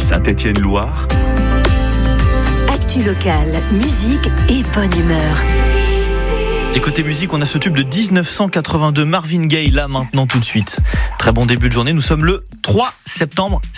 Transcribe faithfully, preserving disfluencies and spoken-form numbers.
Saint-Étienne-Loire. Actu locale, musique et bonne humeur. Et côté musique, on a ce tube de dix-neuf cent quatre-vingt-deux, Marvin Gaye, là maintenant tout de suite. Très bon début de journée, nous sommes le trois septembre.